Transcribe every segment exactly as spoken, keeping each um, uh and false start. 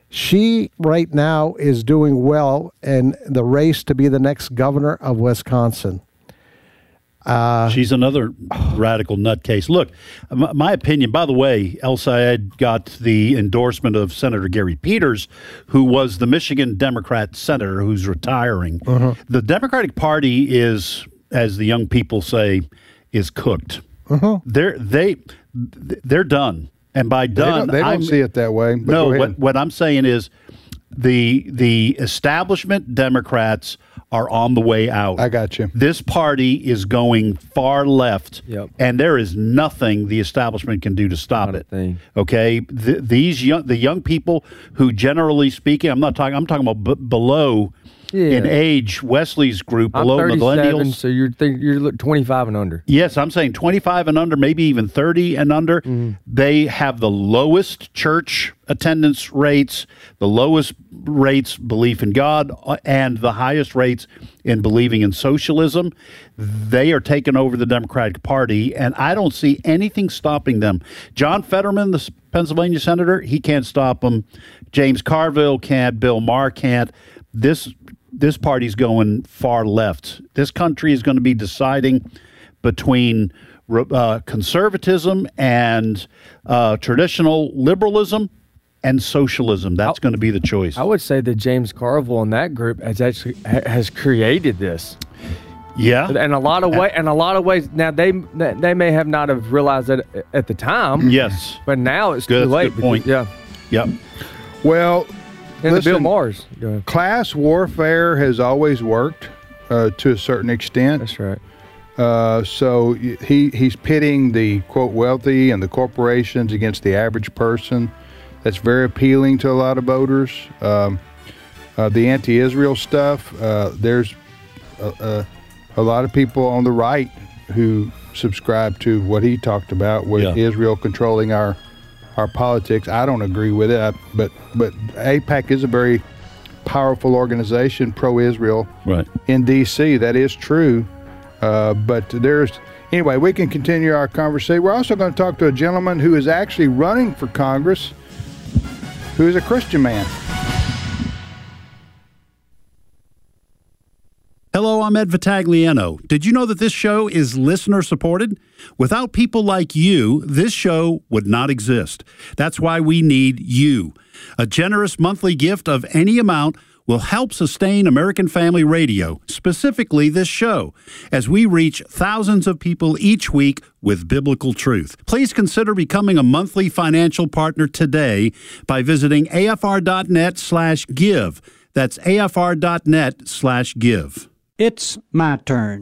She right now is doing well in the race to be the next governor of Wisconsin. Uh, She's another radical nutcase. Look, my, my opinion, by the way, El Sayed got the endorsement of Senator Gary Peters, who was the Michigan Democrat senator who's retiring. Uh-huh. The Democratic Party is, as the young people say, is cooked. Uh-huh. They're, they, they're done. And by done, they don't, they don't see it that way. But no, what, what I'm saying is the the establishment Democrats are on the way out. I got you. This party is going far left, yep. and there is nothing the establishment can do to stop it. Okay, Th- these young the young people who, generally speaking, I'm not talking. I'm talking about b- below. Yeah. In age, Wesley's group, I'm below thirty-seven, millennials. So you're think, you're twenty-five and under. Yes, I'm saying twenty-five and under, maybe even thirty and under. Mm. They have the lowest church attendance rates, the lowest rates belief in God, and the highest rates in believing in socialism. They are taking over the Democratic Party, and I don't see anything stopping them. John Fetterman, the Pennsylvania senator, he can't stop them. James Carville can't. Bill Maher can't. This This party's going far left. This country is going to be deciding between uh, conservatism and uh, traditional liberalism and socialism. That's I, going to be the choice. I would say that James Carville and that group has actually ha- has created this. Yeah, in a lot of way, in a lot of ways. Now they they may have not have realized it at the time. Yes, but now it's good, too late. Good point. Because, yeah. Yep. Well. And Listen, the Bill Maher's. Class warfare has always worked uh, to a certain extent. That's right. Uh, so he he's pitting the, quote, wealthy and the corporations against the average person. That's very appealing to a lot of voters. Um, uh, the anti-Israel stuff, uh, there's a, a, a lot of people on the right who subscribe to what he talked about with yeah. Israel controlling our our politics. I don't agree with it, I, but but AIPAC is a very powerful organization, pro-Israel, right, in D C. That is true, uh, but there's anyway. We can continue our conversation. We're also going to talk to a gentleman who is actually running for Congress, who is a Christian man. Hello, I'm Ed Vitagliano. Did you know that this show is listener-supported? Without people like you, this show would not exist. That's why we need you. A generous monthly gift of any amount will help sustain American Family Radio, specifically this show, as we reach thousands of people each week with biblical truth. Please consider becoming a monthly financial partner today by visiting afr.net slash give. That's afr.net slash give. It's my turn.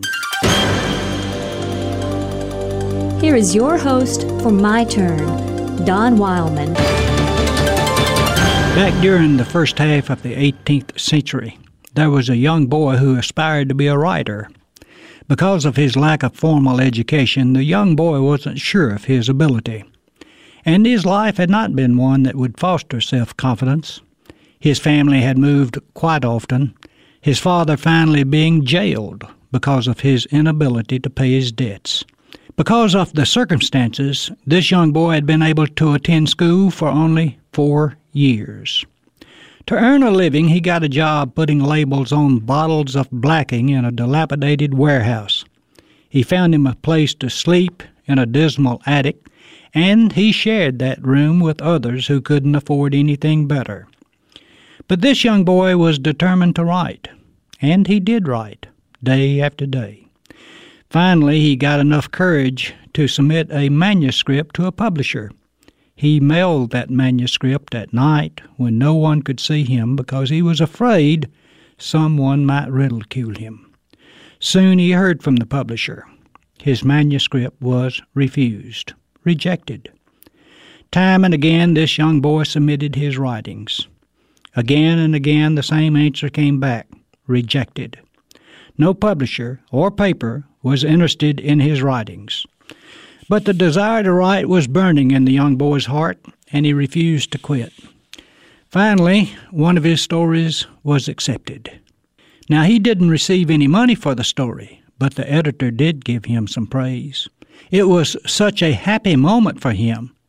Here is your host for My Turn, Don Wildman. Back during the first half of the eighteenth century, there was a young boy who aspired to be a writer. Because of his lack of formal education, the young boy wasn't sure of his ability. And his life had not been one that would foster self-confidence. His family had moved quite often, his father finally being jailed because of his inability to pay his debts. Because of the circumstances, this young boy had been able to attend school for only four years. To earn a living, he got a job putting labels on bottles of blacking in a dilapidated warehouse. He found him a place to sleep in a dismal attic, and he shared that room with others who couldn't afford anything better. But this young boy was determined to write, and he did write, day after day. Finally, he got enough courage to submit a manuscript to a publisher. He mailed that manuscript at night when no one could see him because he was afraid someone might ridicule him. Soon he heard from the publisher. His manuscript was refused, rejected. Time and again this young boy submitted his writings. Again and again the same answer came back, rejected. No publisher or paper was interested in his writings. But the desire to write was burning in the young boy's heart, and he refused to quit. Finally, one of his stories was accepted. Now, he didn't receive any money for the story, but the editor did give him some praise. It was such a happy moment for him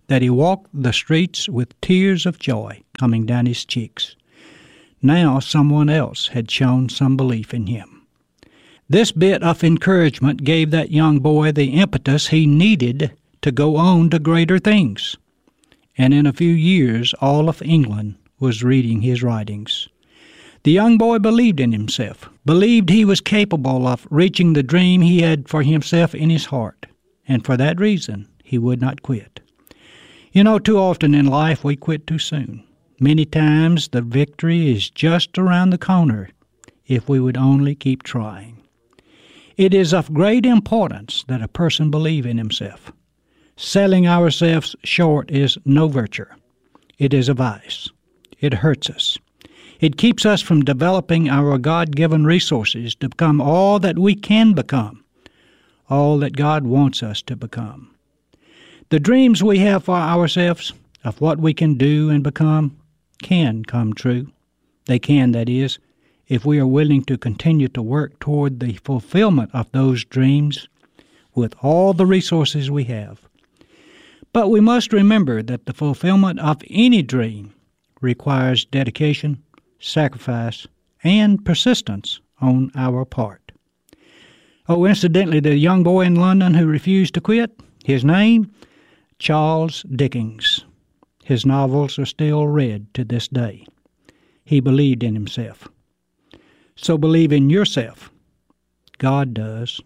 that he walked the streets with tears of joy coming down his cheeks. Now someone else had shown some belief in him. This bit of encouragement gave that young boy the impetus he needed to go on to greater things. And in a few years, all of England was reading his writings. The young boy believed in himself, believed he was capable of reaching the dream he had for himself in his heart, and for that reason he would not quit. You know, too often in life we quit too soon. Many times the victory is just around the corner if we would only keep trying. It is of great importance that a person believe in himself. Selling ourselves short is no virtue. It is a vice. It hurts us. It keeps us from developing our God-given resources to become all that we can become, all that God wants us to become. The dreams we have for ourselves of what we can do and become can come true. They can, that is, if we are willing to continue to work toward the fulfillment of those dreams with all the resources we have. But we must remember that the fulfillment of any dream requires dedication, sacrifice, and persistence on our part. Oh, incidentally, the young boy in London who refused to quit, his name, Charles Dickens. His novels are still read to this day. He believed in himself. So believe in yourself. God does.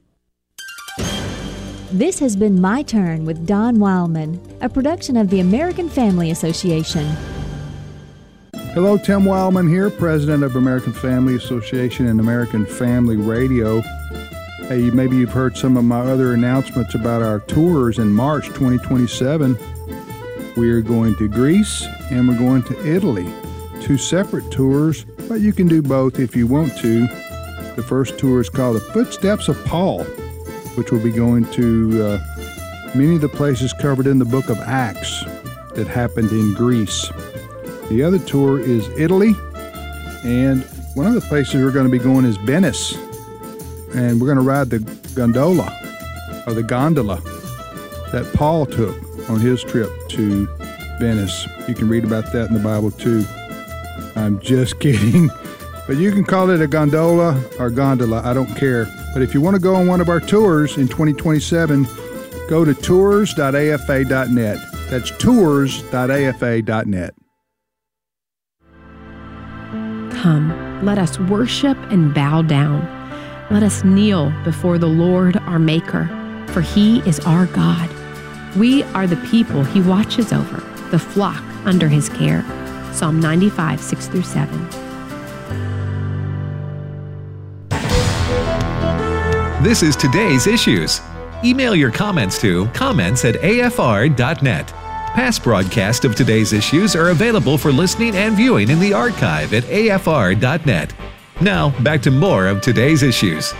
This has been My Turn with Don Wildman, a production of the American Family Association. Hello, Tim Wildman here, president of American Family Association and American Family Radio. Hey, maybe you've heard some of my other announcements about our tours in March twenty twenty-seven. We are going to Greece and we're going to Italy. Two separate tours, but you can do both if you want to. The first tour is called The Footsteps of Paul, which will be going to uh, many of the places covered in the book of Acts that happened in Greece. The other tour is Italy, and one of the places we're going to be going is Venice, and we're going to ride the gondola, or the gondola, that Paul took on his trip to Venice. You can read about that in the Bible too. I'm just kidding, but you can call it a gondola or gondola, I don't care. But if you want to go on one of our tours in twenty twenty-seven, go to tours dot a f a dot net. That's tours dot a f a dot net. Come, let us worship and bow down. Let us kneel before the Lord our Maker, for He is our God. We are the people He watches over, the flock under His care. Psalm ninety-five, six through seven. This is Today's Issues. Email your comments to comments at a f r dot net. Past broadcasts of Today's Issues are available for listening and viewing in the archive at a f r dot net. Now, back to more of Today's Issues.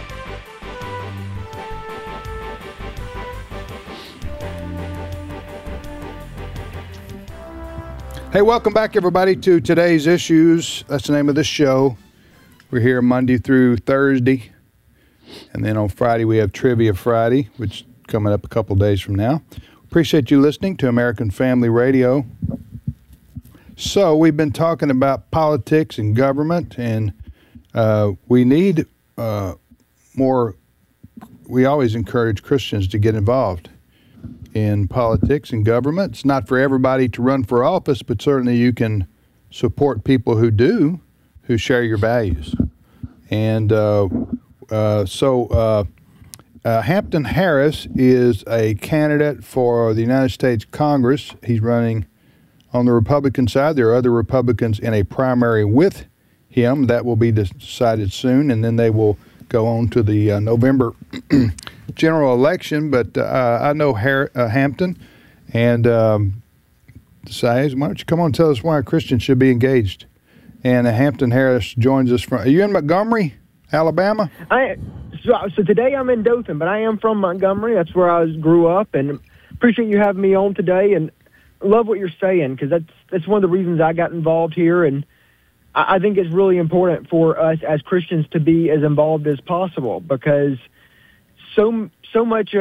Hey, welcome back, everybody, to Today's Issues. That's the name of this show. We're here Monday through Thursday. And then on Friday, we have Trivia Friday, which is coming up a couple days from now. Appreciate you listening to American Family Radio. So we've been talking about politics and government, and uh, we need uh, more. We always encourage Christians to get involved in politics and government. It's not for everybody to run for office, but certainly you can support people who do, who share your values. And uh, uh, so uh, uh, Hampton Harris is a candidate for the United States Congress. He's running on the Republican side. There are other Republicans in a primary with him. That will be decided soon, and then they will go on to the uh, November general election. But uh, I know Har- uh, Hampton, and um, says, why don't you come on and tell us why Christians should be engaged? And uh, Hampton Harris joins us from, are you in Montgomery, Alabama? I so, so today I'm in Dothan, but I am from Montgomery. That's where I was, grew up, and appreciate you having me on today, and love what you're saying, because that's, that's one of the reasons I got involved here, and I think it's really important for us as Christians to be as involved as possible, because so so much of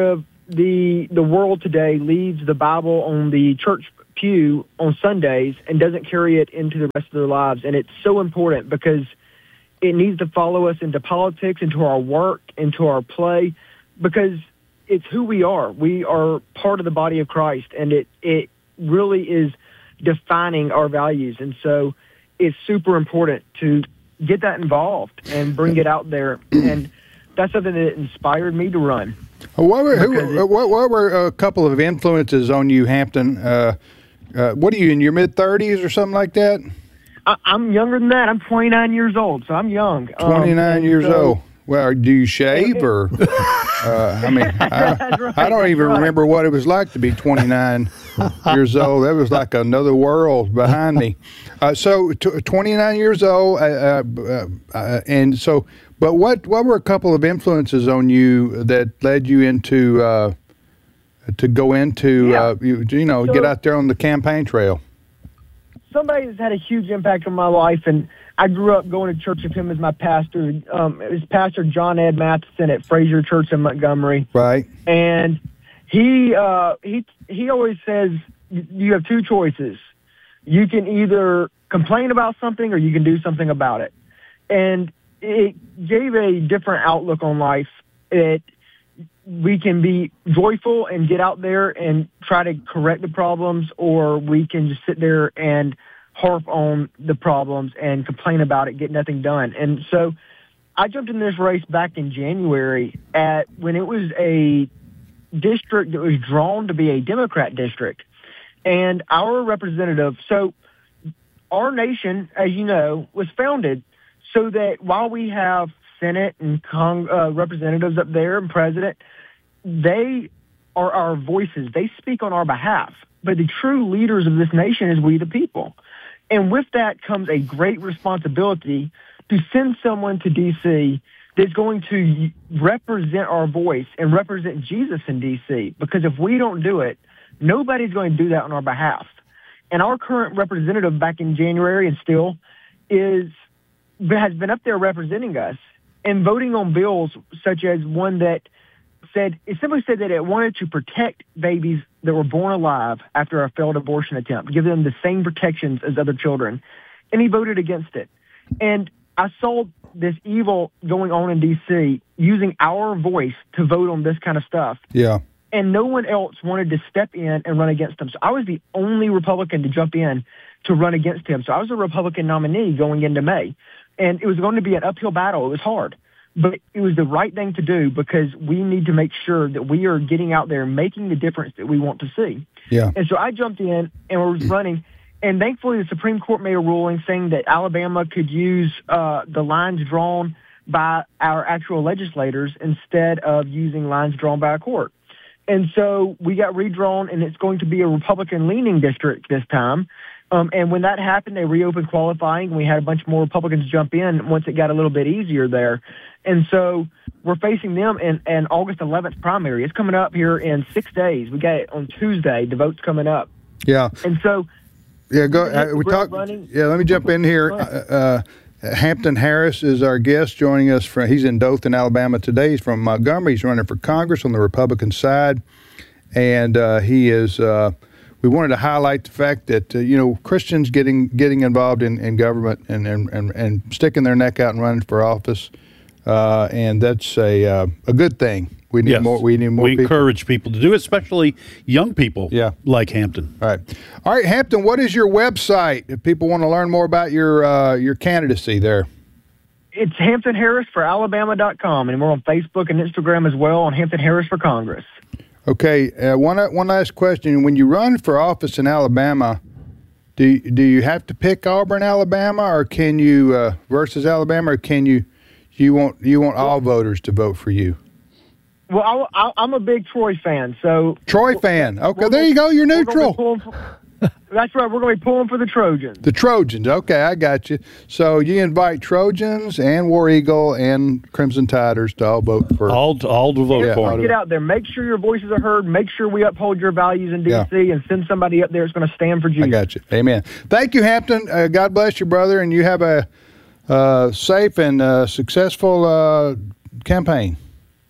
the the world today leaves the Bible on the church pew on Sundays and doesn't carry it into the rest of their lives. And it's so important because it needs to follow us into politics, into our work, into our play, because it's who we are. We are part of the body of Christ, and it, it really is defining our values. And so it's super important to get that involved and bring it out there. And that's something that inspired me to run. What were, who, what, what were a couple of influences on you, Hampton? Uh, uh, what are you, in your mid-thirties or something like that? I, I'm younger than that. I'm twenty-nine years old, so I'm young. twenty-nine um, years so, old. Well, do you shave or? uh, I mean, I, right, I don't even right. remember what it was like to be twenty-nine years old. That was like another world behind me. Uh, so, t- twenty-nine years old, uh, uh, uh, and so, but what what were a couple of influences on you that led you into uh, to go into Yeah. uh, you, you know So- get out there on the campaign trail? Somebody that's had a huge impact on my life, and I grew up going to church with him as my pastor. Um, it was Pastor John Ed Matheson at Fraser Church in Montgomery. Right. And he uh, he he always says you have two choices. You can either complain about something or you can do something about it. And it gave a different outlook on life. It we can be joyful and get out there and try to correct the problems, or we can just sit there and harp on the problems and complain about it, get nothing done. And so I jumped in this race back in January at when it was a district that was drawn to be a Democrat district. And our representative, so our nation, as you know, was founded so that while we have Senate and Cong- uh, representatives up there and president, they are our voices. They speak on our behalf. But the true leaders of this nation is we the people. And with that comes a great responsibility to send someone to D C that's going to represent our voice and represent Jesus in D C. Because if we don't do it, nobody's going to do that on our behalf. And our current representative back in January and still is has been up there representing us and voting on bills such as one that said, it simply said that it wanted to protect babies that were born alive after a failed abortion attempt, give them the same protections as other children. And he voted against it. And I saw this evil going on in D C using our voice to vote on this kind of stuff. Yeah. And no one else wanted to step in and run against him. So I was the only Republican to jump in to run against him. So I was a Republican nominee going into May. And it was going to be an uphill battle. It was hard. But it was the right thing to do because we need to make sure that we are getting out there and making the difference that we want to see. Yeah. And so I jumped in and was running. And thankfully, the Supreme Court made a ruling saying that Alabama could use uh, the lines drawn by our actual legislators instead of using lines drawn by a court. And so we got redrawn, and it's going to be a Republican-leaning district this time. Um, and when that happened, they reopened qualifying, and we had a bunch more Republicans jump in once it got a little bit easier there. And so we're facing them in an August eleventh primary. It's coming up here in six days. We got it on Tuesday. The vote's coming up. Yeah. And so... Yeah, go. Uh, we talk. Yeah, let me jump in here. Uh, uh, Hampton Harris is our guest, joining us from. He's in Dothan, Alabama today. He's from Montgomery. He's running for Congress on the Republican side, and uh, he is. Uh, we wanted to highlight the fact that uh, you know Christians getting getting involved in, in government and, and, and, and sticking their neck out and running for office, uh, and that's a uh, a good thing. We need yes. more. We need more. We people. encourage people to do it, especially young people. Yeah. like Hampton. All right, all right, Hampton. What is your website if people want to learn more about your uh, your candidacy there? It's Hampton Harris for Alabama dot com, and we're on Facebook and Instagram as well on Hampton Harris for Congress. Okay, uh, one one last question. When you run for office in Alabama, do do you have to pick Auburn, Alabama, or can you uh, versus Alabama, or can you you want you want all voters to vote for you? Well, I, I, I'm a big Troy fan, so Troy fan. Okay, there you go. You're neutral. For, that's right. We're going to be pulling for the Trojans. The Trojans. Okay, I got you. So you invite Trojans and War Eagle and Crimson Tiders to all vote for all to, all to vote yeah, for. Get out there. Make sure your voices are heard. Make sure we uphold your values in D C yeah. and send somebody up there that's going to stand for Jesus. I got you. Amen. Thank you, Hampton. Uh, God bless you, brother, and you have a uh, safe and uh, successful uh, campaign.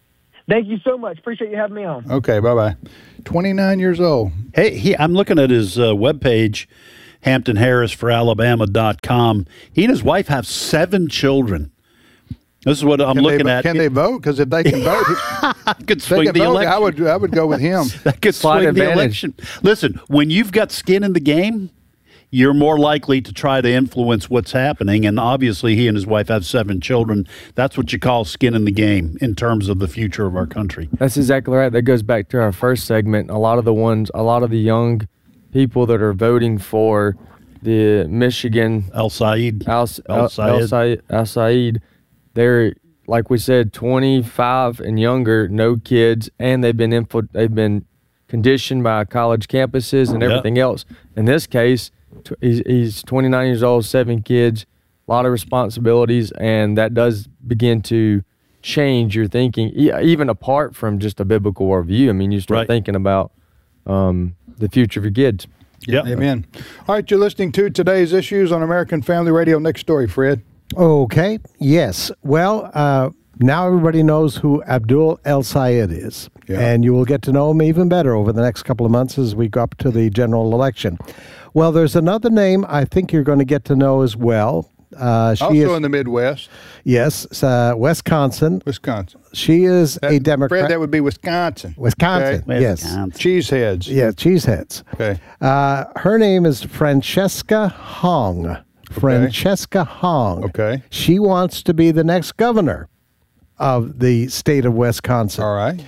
Thank you so much. Appreciate you having me on. Okay, bye-bye. twenty-nine years old. Hey, he, I'm looking at his uh, webpage, hampton harris for alabama dot com. He and his wife have seven children. This is what I'm can looking they, at. Can they vote? Because if they can vote, I could swing they can the vote, election. I would, I would go with him. That could Slight swing advantage. the election. Listen, when you've got skin in the game, you're more likely to try to influence what's happening. And obviously, he and his wife have seven children. That's what you call skin in the game in terms of the future of our country. That's exactly right. That goes back to our first segment. A lot of the ones, a lot of the young people that are voting for the Michigan El Said, Al, El Al, Said. Al Said, Al Said, they're like we said, twenty-five and younger, no kids, and they've been info, they've been conditioned by college campuses and everything Yep. else. In this case, t- he's, he's twenty-nine years old, seven kids, a lot of responsibilities, and that does begin to change your thinking, e- even apart from just a biblical worldview. I mean, you start Right. thinking about um, the future of your kids. Yep. Amen. All right, you're listening to Today's Issues on American Family Radio. Next story, Fred. Okay, yes. Well, uh, now everybody knows who Abdul El Sayed is, Yeah. and you will get to know him even better over the next couple of months as we go up to the general election. Well, there's another name I think you're going to get to know as well. Uh, she Also is, in the Midwest, yes, uh, Wisconsin. Wisconsin. She is That- a Democrat. Fred, that would be Wisconsin. Wisconsin, Okay. yes. Wisconsin. Cheeseheads. Yeah, cheeseheads. Okay. Uh, her name is Francesca Hong. Francesca Hong. Okay. She wants to be the next governor of the state of Wisconsin. All right.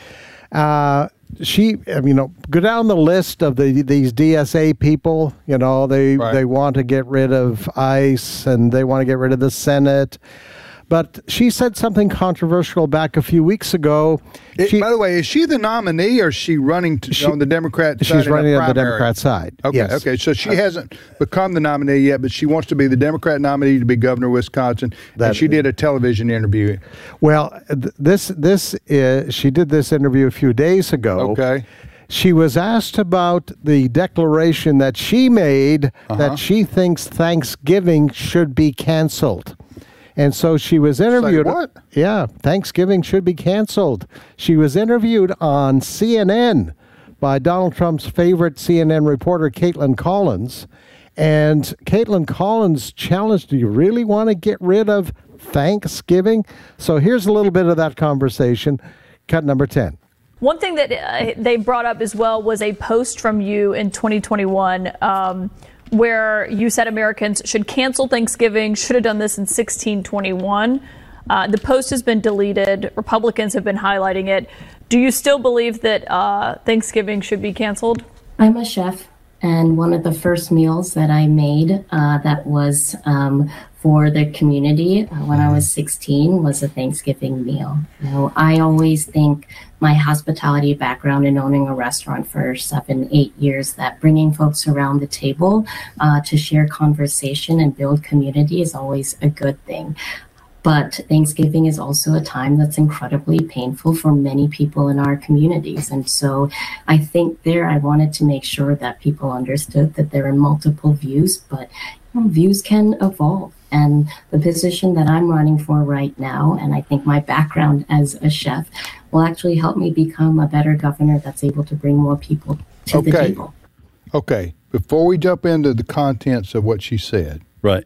Uh, she, um, you know, go down the list of the these D S A people. You know, they Right. they want to get rid of ICE and they want to get rid of the Senate. But she said something controversial back a few weeks ago. It- She- by the way, is she the nominee or is she running to, She- on the Democrat side? she's in a running on the primary? Democrat side. Okay, Yes. okay. So she hasn't become the nominee yet, but she wants to be the Democrat nominee to be governor of Wisconsin. That- and she did a television interview. Well, th- this this is, she did this interview a few days ago. Okay. She was asked about the declaration that she made Uh-huh. that she thinks Thanksgiving should be canceled. And so she was interviewed. what? Yeah, Thanksgiving should be canceled. She was interviewed on C N N by Donald Trump's favorite C N N reporter, Caitlin Collins. And Caitlin Collins challenged, do you really want to get rid of Thanksgiving? So here's a little bit of that conversation. Cut number ten. One thing that uh, they brought up as well was a post from you in twenty twenty-one um, where you said Americans should cancel Thanksgiving, should have done this in sixteen twenty-one. Uh, the post has been deleted. Republicans have been highlighting it. Do you still believe that uh, Thanksgiving should be canceled? I'm a chef, and one of the first meals that I made uh, that was um, for the community uh, when I was sixteen was a Thanksgiving meal. You know, I always think my hospitality background in owning a restaurant for seven, eight years, that bringing folks around the table uh, to share conversation and build community is always a good thing. But Thanksgiving is also a time that's incredibly painful for many people in our communities. And so I think there I wanted to make sure that people understood that there are multiple views, but you know, views can evolve. And the position that I'm running for right now, and I think my background as a chef, will actually help me become a better governor that's able to bring more people to the Okay. table. Okay. Before we jump into the contents of what she said, Right.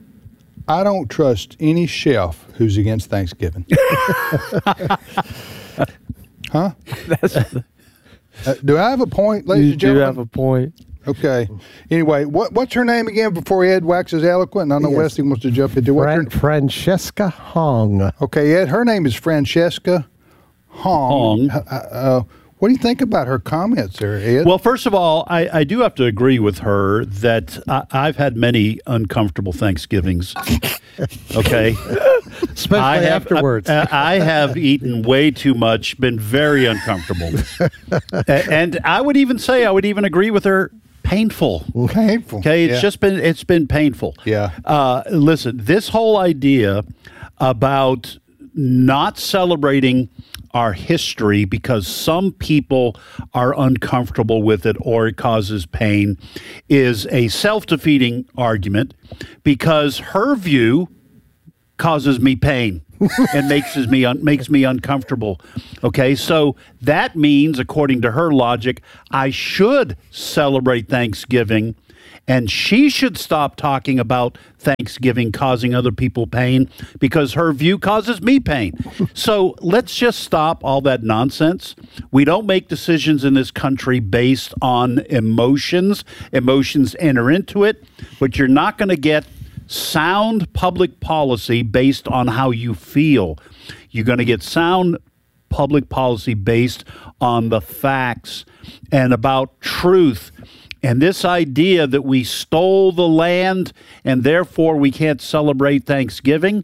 I don't trust any chef who's against Thanksgiving. Huh? Uh, do I have a point, ladies You and do gentlemen? have a point. Okay. Anyway, what what's her name again before Ed waxes eloquent? I know Yes. Wesley wants to jump into what. Fran- Francesca Hong. Okay, Ed. Her name is Francesca Hong. Hong. Uh, uh, what do you think about her comments there, Ed? Well, first of all, I, I do have to agree with her that I, I've had many uncomfortable Thanksgivings. Okay. Especially I have, afterwards. I, I have eaten way too much, been very uncomfortable. A- and I would even say, I would even agree with her, painful. Painful. Okay, it's Yeah. just been it's been painful. Yeah. Uh, listen, this whole idea about not celebrating our history because some people are uncomfortable with it or it causes pain is a self-defeating argument because her view causes me pain. and makes me un- makes me uncomfortable. Okay, so that means, according to her logic, I should celebrate Thanksgiving, and she should stop talking about Thanksgiving causing other people pain because her view causes me pain. So let's just stop all that nonsense. We don't make decisions in this country based on emotions. Emotions enter into it, but you're not going to get sound public policy based on how you feel. You're going to get sound public policy based on the facts and about truth. And this idea that we stole the land and therefore we can't celebrate Thanksgiving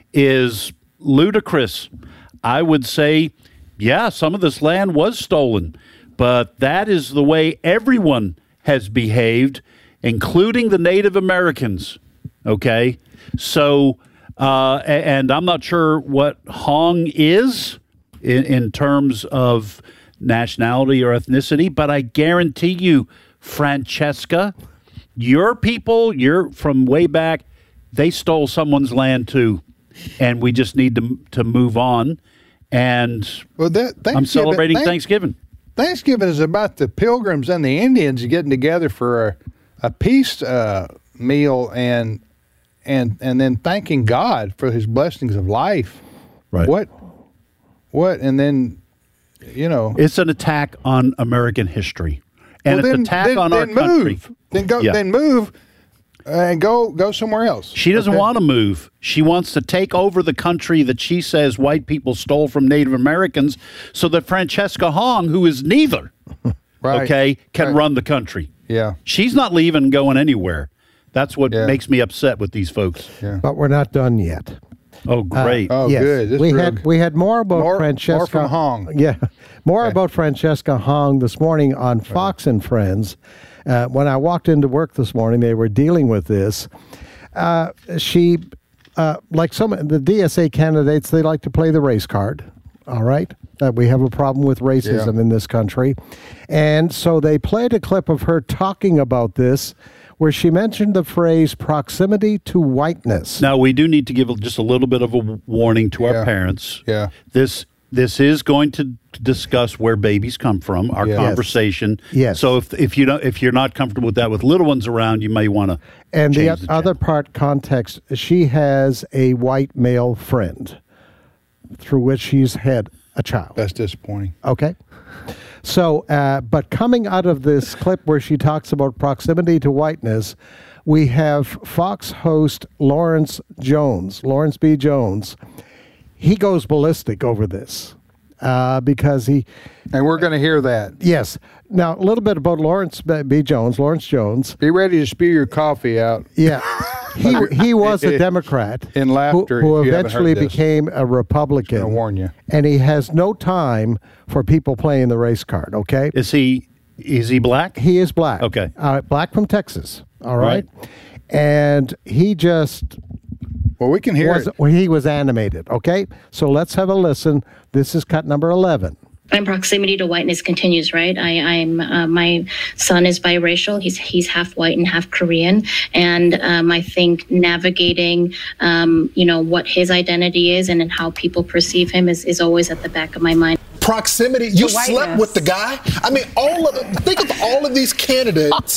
is ludicrous. I would say, yeah, some of this land was stolen, but that is the way everyone has behaved, including the Native Americans. Okay, so, uh, and I'm not sure what Hong is in, in terms of nationality or ethnicity, but I guarantee you, Francesca, your people, you're from way back, they stole someone's land too, and we just need to to move on. And well, that, I'm celebrating thank, Thanksgiving. Thanksgiving is about the Pilgrims and the Indians getting together for a, a peace uh, meal and and and then thanking God for His blessings of life. Right. What? What? And then, you know, it's an attack on American history. And well, it's then, an attack then, on then our move. country. Then go. Yeah. Then move, uh, and go. Go somewhere else. She doesn't okay? want to move. She wants to take over the country that she says white people stole from Native Americans, so that Francesca Hong, who is neither, right. okay, can right. run the country. Yeah. She's not leaving and going anywhere. That's what yeah. makes me upset with these folks. Yeah. But we're not done yet. Oh, great! Uh, oh, yes. good. This we real had good. we had more about more, Francesca more from Hong. Yeah, more okay. about Francesca Hong this morning on Fox and Friends. Uh, when I walked into work this morning, they were dealing with this. Uh, she, uh, like some the D S A candidates, they like to play the race card. All right, uh, we have a problem with racism yeah. in this country, and so they played a clip of her talking about this, where she mentioned the phrase proximity to whiteness. Now, we do need to give just a little bit of a warning to our yeah. parents. Yeah. This this is going to discuss where babies come from, our Yes. conversation. Yes. So if if you don't if you're not comfortable with that with little ones around, you may want to And the, change the other channel. part, context, she has a white male friend through which she's had a child. That's disappointing. Okay. So, uh, but coming out of this clip where she talks about proximity to whiteness, we have Fox host Lawrence Jones, Lawrence B. Jones. He goes ballistic over this uh, because he... And we're going to hear that. Yes. Now, a little bit about Lawrence B. Jones, Lawrence Jones. Be ready to spew your coffee out. Yeah. He he was a Democrat in laughter who, who if you haven't eventually heard this. became a Republican. I'll warn you. And he has no time for people playing the race card, okay? Is he is he black? He is black. Okay. Uh, black from Texas, all right? Right. And he just Well, we can hear was, it. well, he was animated, okay? So let's have a listen. This is cut number eleven. And proximity to whiteness continues, right? I, I'm uh, my son is biracial. He's he's half white and half Korean, and um, I think navigating, um, you know, what his identity is and, and how people perceive him is, is always at the back of my mind. Proximity. You slept with the guy. I mean, all of it. Think of all of these candidates,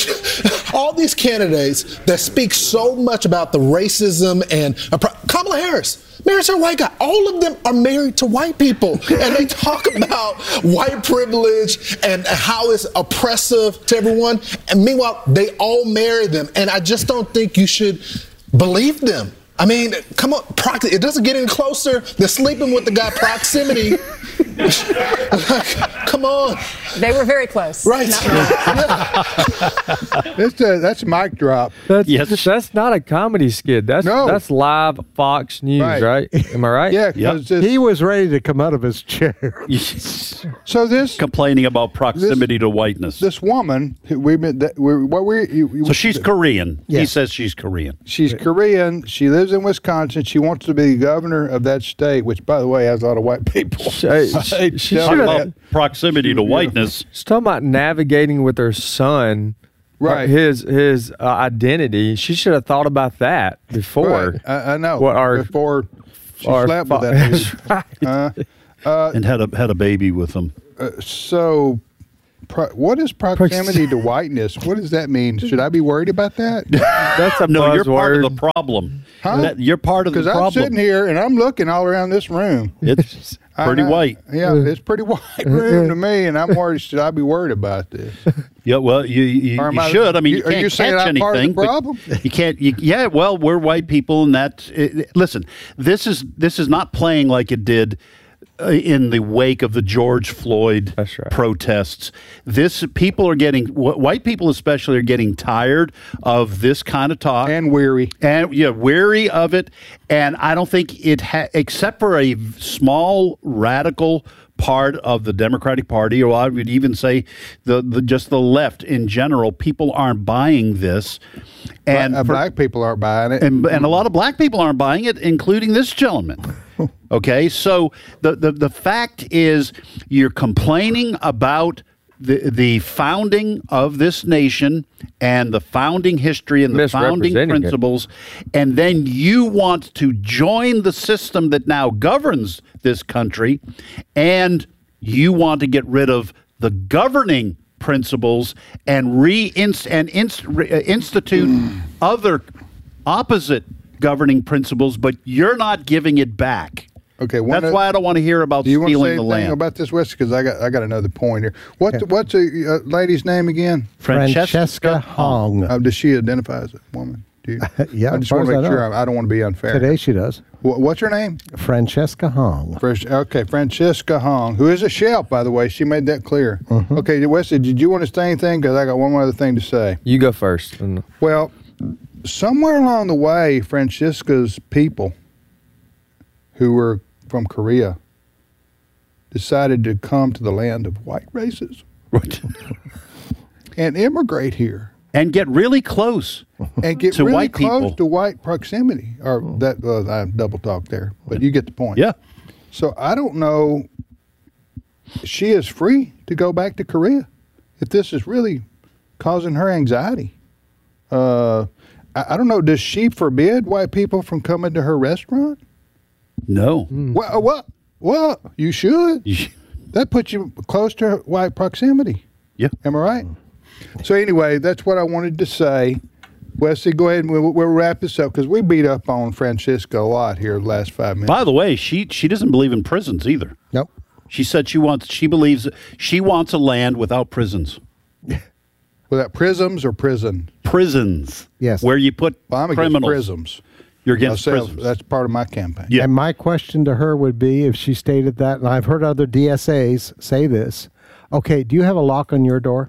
all these candidates that speak so much about the racism and uh, Kamala Harris. Married to a white guy. All of them are married to white people, and they talk about white privilege and how it's oppressive to everyone. And meanwhile, they all marry them, and I just don't think you should believe them. I mean, come on, prox- it doesn't get any closer than sleeping with the guy. Proximity. Come on. They were very close. Right. That's a, that's a mic drop. That's, Yes. that's not a comedy skit. That's No. that's live Fox News, Right. right? Am I right? Yeah, 'cause this- He was ready to come out of his chair. so this Complaining about proximity to whiteness. this woman, who we've been, that, we're, what we, you, you- So she's Korean. He Yes. says she's Korean. she's Korean. She lives in Wisconsin. She wants to be governor of that state, which, by the way, has a lot of white people. Hey, she, she Tell should me have. that. About proximity to whiteness. She's talking about navigating with her son, Right. His his uh, identity. She should have thought about that before. Right. I, I know. What our Before She slept with that dude. Right. Uh, uh, and had a had a baby with them. Uh, so, pro- what is proximity to whiteness? What does that mean? Should I be worried about that? That's a No, you're part buzzword. of the problem. Huh? That, you're part of the Because I'm problem. sitting here and I'm looking all around this room. It's pretty I- I- white. Yeah, it's pretty white room to me, and I'm worried. Should I be worried about this? Yeah, well, you you, Or am you I- should. I mean, you, you- are can't you saying catch I'm part of the anything. but problem? You can't. You, yeah, well, we're white people, and that. It, listen, this is this is not playing like it did uh, in the wake of the George Floyd That's right. protests. This people are getting wh- white people especially are getting tired of this kind of talk And weary. and yeah, weary of it. And I don't think it ha- except for a small radical part of the Democratic Party, or I would even say the, the just the left in general, people aren't buying this. And uh, for- black people aren't buying it. and, and a lot of black people aren't buying it, including this gentleman. Okay, so the, the, the fact is you're complaining about the the founding of this nation and the founding history and the founding Misrepresenting it. principles, and then you want to join the system that now governs this country, and you want to get rid of the governing principles and re and inst, re, uh, institute other opposite governing principles, but you're not giving it back. Okay, one That's of- why I don't want to hear about Do you want to say stealing the anything land. about this, Wes? Because I got I got another point here. What the, what's the uh, lady's name again? Francesca Hong. Uh, does she identify as a woman? Do you? Yeah, I as just far want as to I make sure know. I, I don't want to be unfair. Today she does. Wh- what's her name? Francesca Hong. Fresh, okay, Francesca Hong, who is a shelf, by the way. She made that clear. Mm-hmm. Okay, Wesley, did you want to say anything? Because I got one more other thing to say. You go first. And Well, somewhere along the way, Francesca's people, who were from Korea, decided to come to the land of white races Right. and immigrate here And get really close. and get To really white close people. to white proximity. Or that uh, I double talk there, but you get the point. Yeah. So I don't know. She is free to go back to Korea if this is really causing her anxiety. Uh, I, I don't know. Does she forbid white people from coming to her restaurant? No. What? What? What? You should. That puts you close to white proximity. Yeah. Am I right? So anyway, that's what I wanted to say. Wesley, go ahead and we'll, we'll wrap this up because we beat up on Francesca a lot here the last five minutes. By the way, she she doesn't believe in prisons either. Nope. She said she wants she believes she wants a land without prisons. Without prisms or prison? Prisons. Yes. Where you put Well, I'm against criminals. prisms. You're against Myself, prisons. That's part of my campaign. Yeah. And my question to her would be if she stated that, and I've heard other D S As say this. Okay, do you have a lock on your door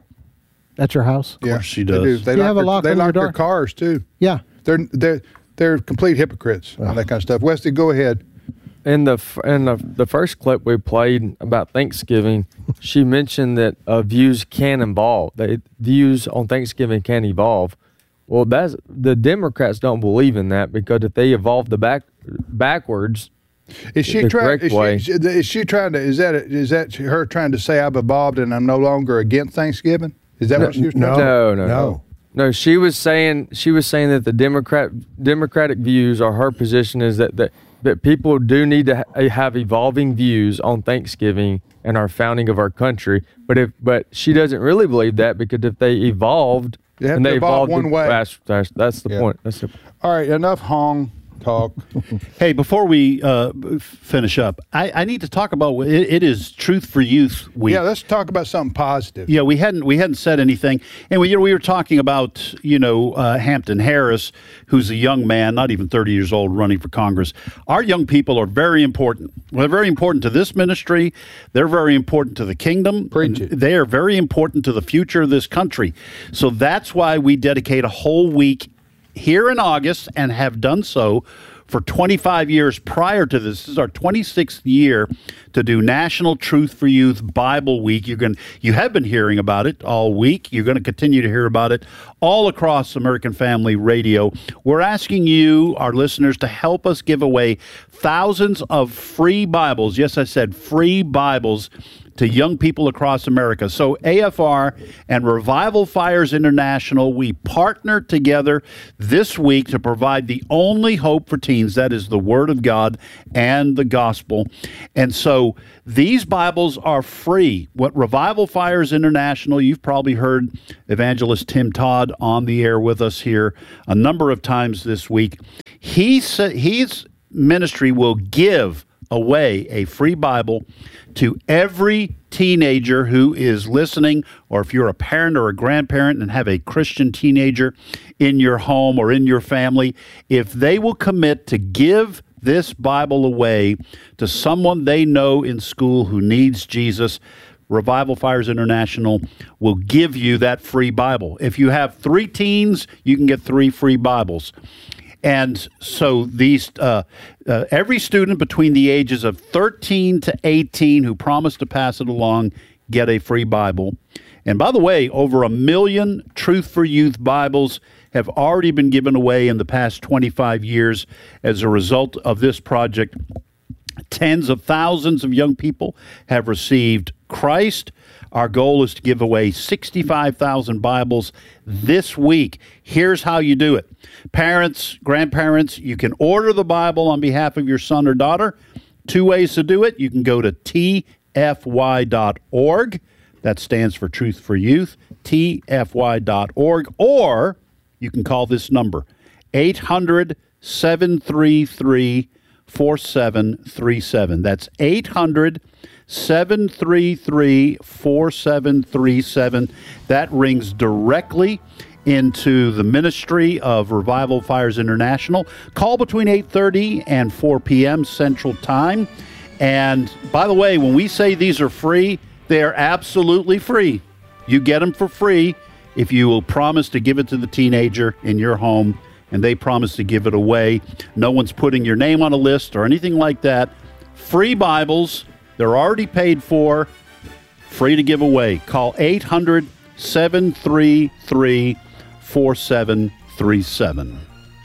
at your house? Yeah, course she They, does. do. they Do you lock have a their, lock they on your lock their door? cars too. Yeah. They're they're they're complete hypocrites on that kind of stuff. Wesley, go ahead. in the f- in the, the first clip we played about Thanksgiving, she mentioned that uh, views can evolve. That views on Thanksgiving can evolve. Well, that's the Democrats don't believe in that because if they evolve the back backwards, Is she the trying? correct Is way. she, is she trying to? Is that is that her trying to say I've evolved and I'm no longer against Thanksgiving? Is that what she was trying to no, say? no, no, no. no. She was saying she was saying that the Democrat Democratic views or her position is that that, that people do need to ha- have evolving views on Thanksgiving and our founding of our country. But if but she doesn't really believe that because if they evolved They have and to they evolve evolved one it- way. That's, that's, that's the Yeah. point. That's the All right, enough Hong talk. Hey, before we uh, f- finish up, I, I need to talk about it, it is Truth for Youth Week. Yeah, let's talk about something positive. Yeah, we hadn't we hadn't said anything, and we you know, we were talking about you know uh, Hampton Harris, who's a young man, not even thirty years old, running for Congress. Our young people are very important. They're very important to this ministry. They're very important to the kingdom. Preach it. They are very important to the future of this country. So that's why we dedicate a whole week here in August and have done so for twenty-five years prior to this. This is our twenty-sixth year to do National Truth for Youth Bible Week. You're going you have been hearing about it all week. You're going to continue to hear about it all across American Family Radio. We're asking you, our listeners, to help us give away thousands of free Bibles. Yes, I said free Bibles to young people across America. So A F R and Revival Fires International, we partner together this week to provide the only hope for teens means. That is the Word of God and the gospel. And so these Bibles are free. What Revival Fires International, you've probably heard Evangelist Tim Todd on the air with us here a number of times this week. He sa- his ministry will give away a free Bible to every teenager who is listening, or if you're a parent or a grandparent and have a Christian teenager in your home or in your family, if they will commit to give this Bible away to someone they know in school who needs Jesus, Revival Fires International will give you that free Bible. If you have three teens, you can get three free Bibles. And so these, uh, uh, every student between the ages of thirteen to eighteen who promise to pass it along get a free Bible. And by the way, over a million Truth for Youth Bibles have already been given away in the past twenty-five years as a result of this project. Tens of thousands of young people have received Christ. Our goal is to give away sixty-five thousand Bibles this week. Here's how you do it. Parents, grandparents, you can order the Bible on behalf of your son or daughter. Two ways to do it. You can go to T F Y dot org. That stands for Truth for Youth, T F Y dot org. Or you can call this number, eight hundred, seven three three, four seven three seven. That's eight hundred, seven three three, four seven three seven. That rings directly into the ministry of Revival Fires International. Call between eight thirty and four p.m. Central Time. And by the way, when we say these are free, they are absolutely free. You get them for free if you will promise to give it to the teenager in your home, and they promise to give it away. No one's putting your name on a list or anything like that. Free Bibles. They're already paid for, free to give away. Call eight hundred, seven three three, four seven three seven.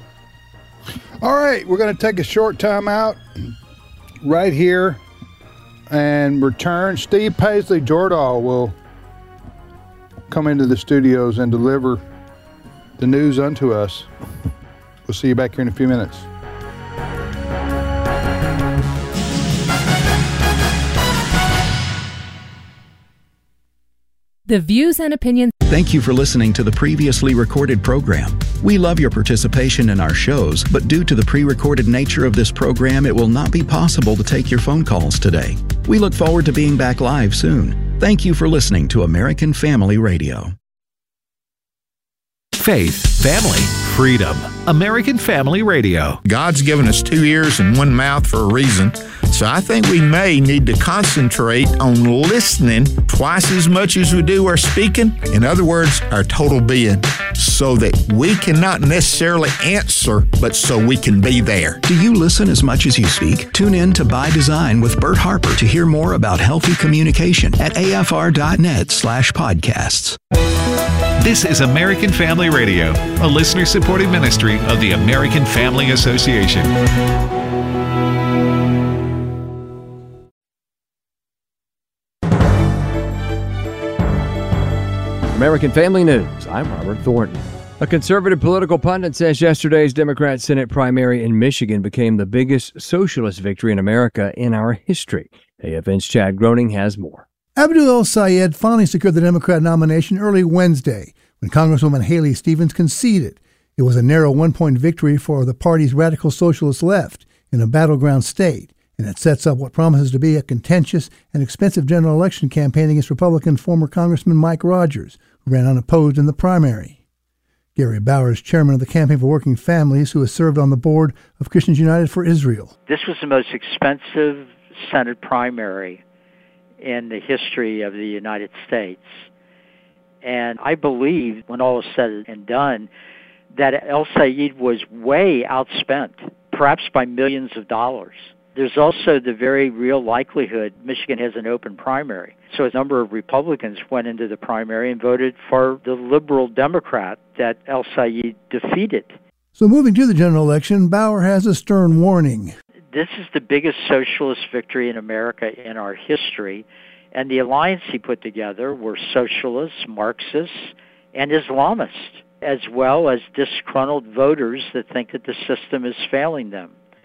All right, we're going to take a short time out right here and return. Steve Paisley Jordahl will come into the studios and deliver the news unto us. We'll see you back here in a few minutes. The views and opinions. Thank you for listening to the previously recorded program. We love your participation in our shows, but due to the pre-recorded nature of this program, it will not be possible to take your phone calls today. We look forward to being back live soon. Thank you for listening to American Family Radio. Faith, family, freedom. American Family Radio. God's given us two ears and one mouth for a reason. So I think we may need to concentrate on listening twice as much as we do our speaking. In other words, our total being, so that we cannot necessarily answer, but so we can be there. Do you listen as much as you speak? Tune in to By Design with Bert Harper to hear more about healthy communication at afr.net slash podcasts. This is American Family Radio, a listener-supported ministry of the American Family Association. American Family News, I'm Robert Thornton. A conservative political pundit says yesterday's Democrat Senate primary in Michigan became the biggest socialist victory in America in our history. A F N's Chad Groening has more. Abdul El-Sayed finally secured the Democrat nomination early Wednesday when Congresswoman Haley Stevens conceded. It was a narrow one-point victory for the party's radical socialist left in a battleground state, and it sets up what promises to be a contentious and expensive general election campaign against Republican former Congressman Mike Rogers, who ran unopposed in the primary. Gary Bauer is chairman of the Campaign for Working Families, who has served on the board of Christians United for Israel. This was the most expensive Senate primary in the history of the United States. And I believe, when all is said and done, that El-Sayed was way outspent, perhaps by millions of dollars. There's also the very real likelihood Michigan has an open primary. So a number of Republicans went into the primary and voted for the liberal Democrat that El-Sayed defeated. So moving to the general election, Bauer has a stern warning. This is the biggest socialist victory in America in our history. And the alliance he put together were socialists, Marxists, and Islamists, as well as disgruntled voters that think that the system is failing them.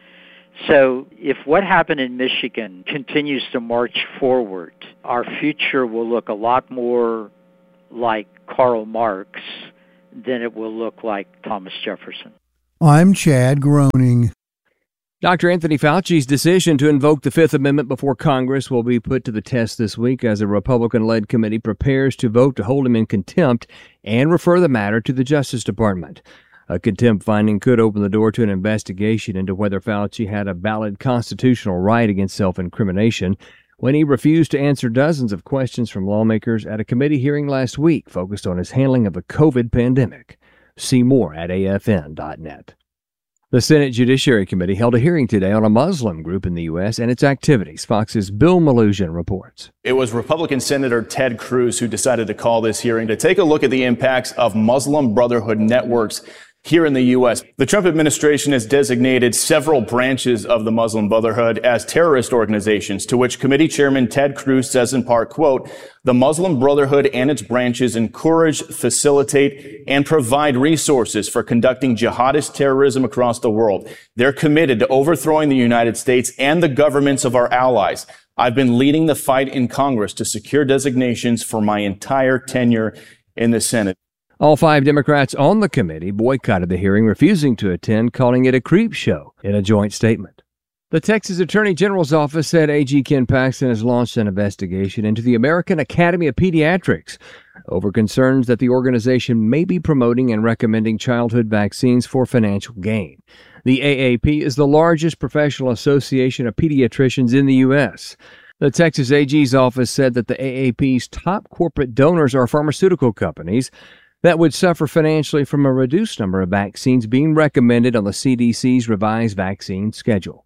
So if what happened in Michigan continues to march forward, our future will look a lot more like Karl Marx than it will look like Thomas Jefferson. I'm Chad Groening. Doctor Anthony Fauci's decision to invoke the Fifth Amendment before Congress will be put to the test this week as a Republican-led committee prepares to vote to hold him in contempt and refer the matter to the Justice Department. A contempt finding could open the door to an investigation into whether Fauci had a valid constitutional right against self-incrimination when he refused to answer dozens of questions from lawmakers at a committee hearing last week focused on his handling of the COVID pandemic. See more at A F N dot net. The Senate Judiciary Committee held a hearing today on a Muslim group in the U S and its activities. Fox's Bill Malugin reports. It was Republican Senator Ted Cruz who decided to call this hearing to take a look at the impacts of Muslim Brotherhood networks here in the U S. The Trump administration has designated several branches of the Muslim Brotherhood as terrorist organizations, to which committee chairman Ted Cruz says in part, quote, "The Muslim Brotherhood and its branches encourage, facilitate, and provide resources for conducting jihadist terrorism across the world. They're committed to overthrowing the United States and the governments of our allies. I've been leading the fight in Congress to secure designations for my entire tenure in the Senate." All five Democrats on the committee boycotted the hearing, refusing to attend, calling it a creep show in a joint statement. The Texas Attorney General's office said A G Ken Paxton has launched an investigation into the American Academy of Pediatrics over concerns that the organization may be promoting and recommending childhood vaccines for financial gain. The A A P is the largest professional association of pediatricians in the U S. The Texas A G's office said that the A A P's top corporate donors are pharmaceutical companies that would suffer financially from a reduced number of vaccines being recommended on the C D C's revised vaccine schedule.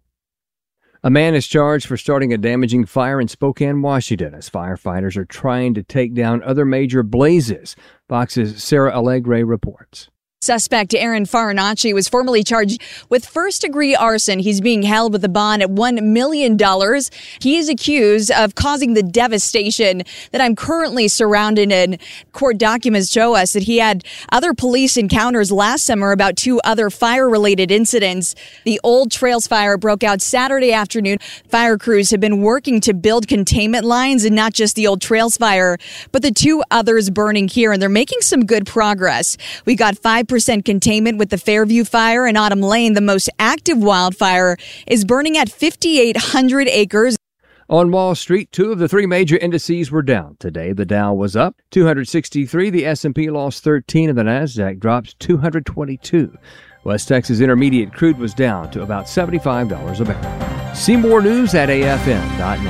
A man is charged for starting a damaging fire in Spokane, Washington, as firefighters are trying to take down other major blazes. Fox's Sarah Allegre reports. Suspect Aaron Farinacci was formally charged with first-degree arson. He's being held with a bond at one million dollars. He is accused of causing the devastation that I'm currently surrounded in. Court documents show us that he had other police encounters last summer about two other fire-related incidents. The Old Trails fire broke out Saturday afternoon. Fire crews have been working to build containment lines, and not just the Old Trails fire, but the two others burning here, and they're making some good progress. We got five percent containment with the Fairview fire in Autumn Lane. The most active wildfire is burning at fifty-eight hundred acres. On Wall Street, two of the three major indices were down. Today, the Dow was up two hundred sixty-three, the S and P lost thirteen, and the Nasdaq dropped two hundred twenty-two. West Texas Intermediate crude was down to about seventy-five dollars a barrel. See more news at A F N dot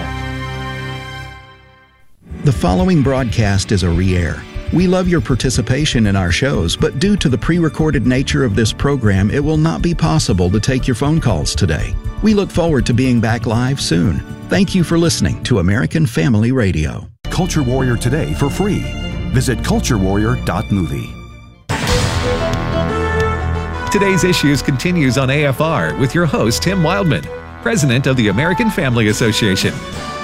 net. The following broadcast is a re-air. We love your participation in our shows, but due to the pre-recorded nature of this program, it will not be possible to take your phone calls today. We look forward to being back live soon. Thank you for listening to American Family Radio. Culture Warrior today for free. Visit culture warrior dot movie. Today's Issues continues on A F R with your host, Tim Wildman, president of the American Family Association.